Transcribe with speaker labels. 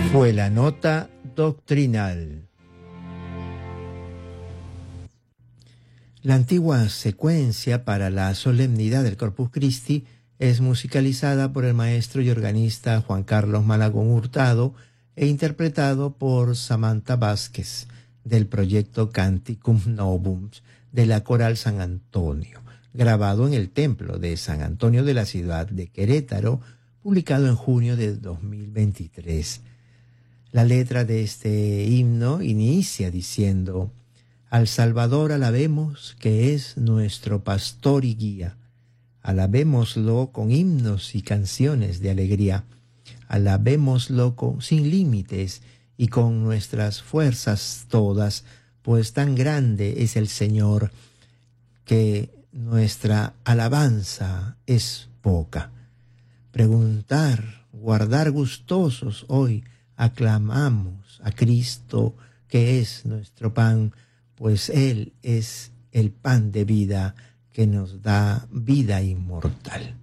Speaker 1: Fue la nota doctrinal. La antigua secuencia para la solemnidad del Corpus Christi es musicalizada por el maestro y organista Juan Carlos Malagón Hurtado e interpretado por Samantha Vázquez del proyecto Canticum Novum de la Coral San Antonio, grabado en el Templo de San Antonio de la ciudad de Querétaro, publicado en junio de 2023. La letra de este himno inicia diciendo: al Salvador alabemos, que es nuestro pastor y guía. Alabémoslo con himnos y canciones de alegría. Alabémoslo sin límites y con nuestras fuerzas todas, pues tan grande es el Señor que nuestra alabanza es poca. Preguntar, guardar gustosos hoy, aclamamos a Cristo, que es nuestro pan, pues Él es el pan de vida que nos da vida inmortal.